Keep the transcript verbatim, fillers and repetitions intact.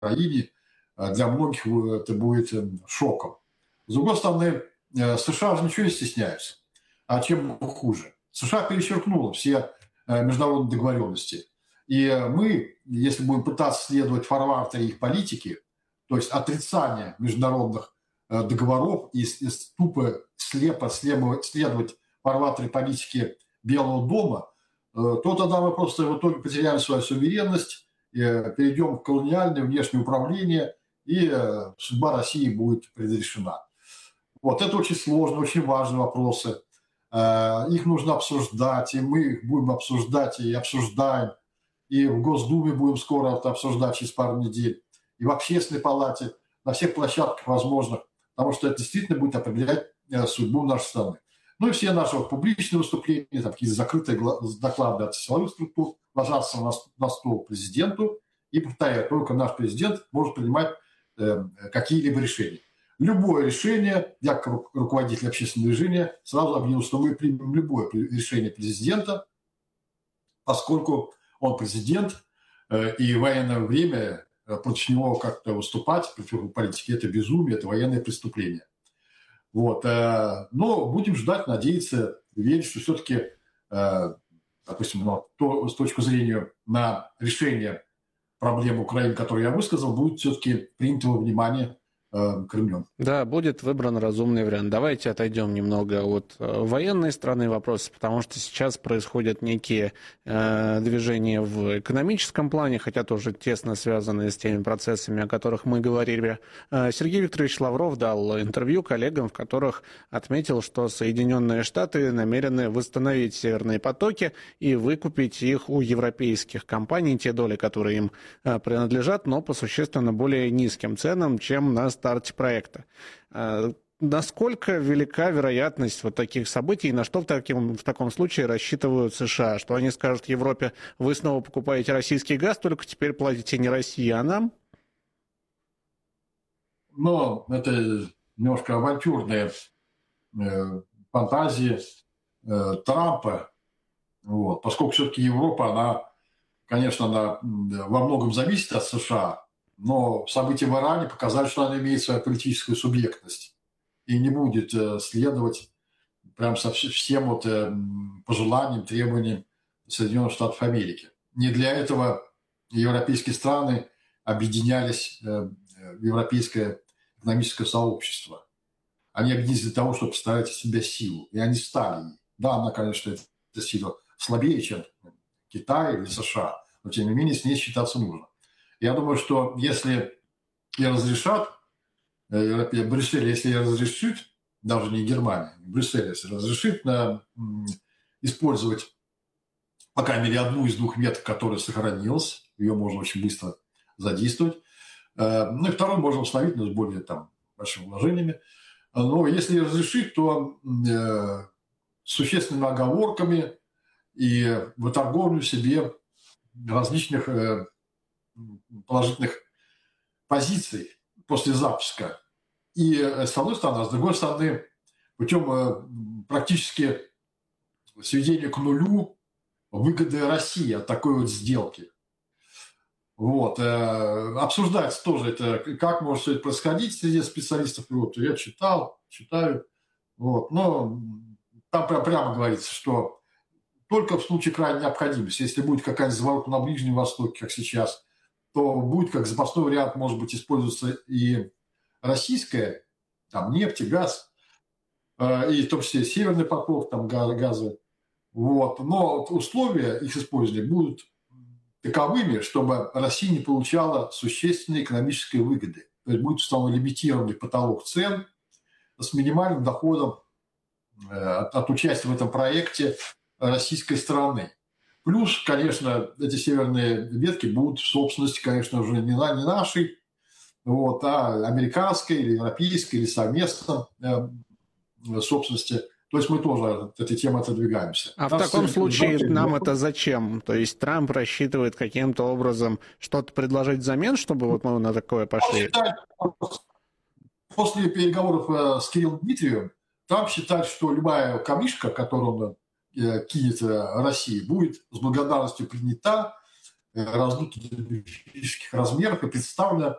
Украине, для многих это будет шоком. С другой стороны, США же ничего не стесняются. А чем хуже? США перечеркнуло все международные договоренности. И мы, если будем пытаться следовать фарватеру их политики, то есть отрицание международных договоров и тупо слепо следовать фарватеру политики Белого дома, то тогда мы просто в итоге потеряем свою суверенность, перейдем в колониальное внешнее управление, и судьба России будет предрешена. Вот это очень сложные, очень важные вопросы. Их нужно обсуждать, и мы их будем обсуждать и обсуждаем. И в Госдуме будем скоро это обсуждать через пару недель. И в Общественной палате, на всех площадках возможных, потому что это действительно будет определять судьбу нашей страны. Ну и все наши вот публичные выступления, такие закрытые доклады от силовых структур ложатся на, на стол президенту. И, повторяю, только наш президент может принимать э, какие-либо решения. Любое решение, я как руководитель общественного движения сразу объявил, что мы примем любое решение президента, поскольку он президент, э, и в военное время против него как-то выступать, против его политики, это безумие, это военное преступление. Вот. Но будем ждать, надеяться, верить, что все-таки, допустим, ну, то, с точки зрения на решение проблемы Украины, которую я высказал, будет все-таки принято во внимание Кремлем. Да, будет выбран разумный вариант. Давайте отойдем немного от военной стороны вопроса, потому что сейчас происходят некие э, движения в экономическом плане, хотя тоже тесно связанные с теми процессами, о которых мы говорили. Э, Сергей Викторович Лавров дал интервью коллегам, в которых отметил, что Соединенные Штаты намерены восстановить северные потоки и выкупить их у европейских компаний, те доли, которые им э, принадлежат, но по существенно более низким ценам, чем на старте проекта. Насколько велика вероятность вот таких событий, и на что в, таким, в таком случае рассчитывают США? Что они скажут Европе: вы снова покупаете российский газ, только теперь платите не России, а нам? Ну, это немножко авантюрные э, фантазии э, Трампа. Вот. Поскольку все-таки Европа, она, конечно, она во многом зависит от США, но события в Иране показали, что она имеет свою политическую субъектность и не будет следовать прям со всем вот пожеланиям, требованиям Соединенных Штатов Америки. Не для этого европейские страны объединялись в европейское экономическое сообщество. Они объединились для того, чтобы поставить из себя силу. И они стали. Да, она, конечно, эта сила слабее, чем Китай или США, но тем не менее с ней считаться нужно. Я думаю, что если и разрешат, э, Брюссель, если разрешит, даже не Германия, Брюссель, если разрешит на, м, использовать, по крайней мере, одну из двух меток, которая сохранилась, ее можно очень быстро задействовать. Э, ну и вторую можно установить, но с более там, большими вложениями. Но если разрешит, то э, с существенными оговорками и выторговлю себе различных э, положительных позиций после запуска. И с одной стороны, а с другой стороны, путем практически сведения к нулю выгоды России от такой вот сделки. Вот. Обсуждается тоже это, как может все это происходить среди специалистов. Вот. Я читал, читаю. Вот. Но там прямо говорится, что только в случае крайней необходимости, если будет какая-нибудь заваруха на Ближнем Востоке, как сейчас, то будет как запасной вариант, может быть, использоваться и российская, там, нефть и газ, и в том числе северный поток, там, газы. Вот. Но условия их использования будут таковыми, чтобы Россия не получала существенной экономической выгоды. То есть будет установлен лимитированный потолок цен с минимальным доходом от, от участия в этом проекте российской стороны. Плюс, конечно, эти северные ветки будут в собственности, конечно, уже не, на, не нашей, вот, а американской или европейской, или совместной э, собственности. То есть мы тоже от этой темы отодвигаемся. А Нас в таком случае запрет... нам это зачем? То есть Трамп рассчитывает каким-то образом что-то предложить взамен, чтобы вот мы на такое пошли? Считает, после переговоров с Кириллом Дмитриевым Трамп считает, что любая камишка, которую он кинет России, будет с благодарностью принята, раздута до физических размеров и представлена